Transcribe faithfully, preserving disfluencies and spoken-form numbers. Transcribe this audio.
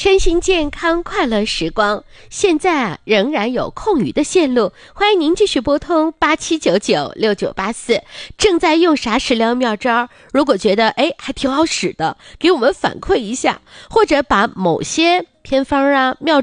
身心健康快乐时光，现在啊仍然有空余的线路，欢迎您继续拨通八七九九六九八四。正在用啥食疗妙招？如果觉得哎还挺好使的，给我们反馈一下，或者把某些偏方啊妙